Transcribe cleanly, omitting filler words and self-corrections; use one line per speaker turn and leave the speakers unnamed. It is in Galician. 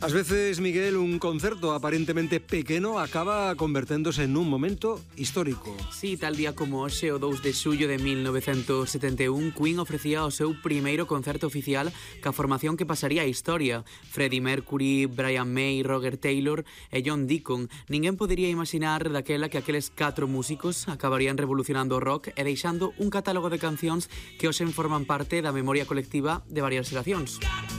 Ás veces, Miguel, un concerto aparentemente pequeno acaba converténdose nun momento histórico.
Sí, tal día como hoxe, o 2 de xullo de 1971, Queen ofrecía o seu primeiro concerto oficial ca formación que pasaría a historia. Freddie Mercury, Brian May, Roger Taylor e John Deacon. Ninguén podería imaginar daquela que aqueles 4 músicos acabarían revolucionando o rock e deixando un catálogo de cancións que hoxe forman parte da memoria colectiva de varias xeracións.